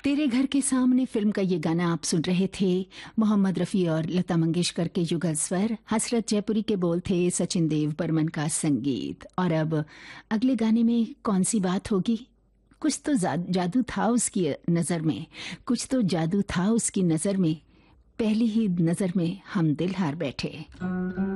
तेरे घर के सामने फिल्म का ये गाना आप सुन रहे थे। मोहम्मद रफ़ी और लता मंगेशकर के युगल स्वर, हसरत जयपुरी के बोल थे, सचिन देव बर्मन का संगीत। और अब अगले गाने में कौन सी बात होगी? कुछ तो जादू था उसकी नज़र में, कुछ तो जादू था उसकी नज़र में, पहली ही नज़र में हम दिल हार बैठे।